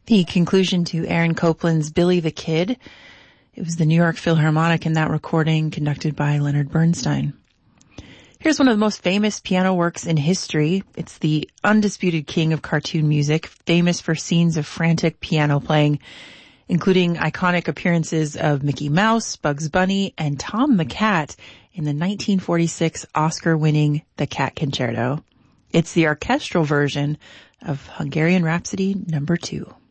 The conclusion to Aaron Copland's Billy the Kid. It was the New York Philharmonic in that recording, conducted by Leonard Bernstein. Here's one of the most famous piano works in history. It's the undisputed king of cartoon music, famous for scenes of frantic piano playing, including iconic appearances of Mickey Mouse, Bugs Bunny, and Tom the Cat in the 1946 Oscar-winning The Cat Concerto. It's the orchestral version of Hungarian Rhapsody No. 2.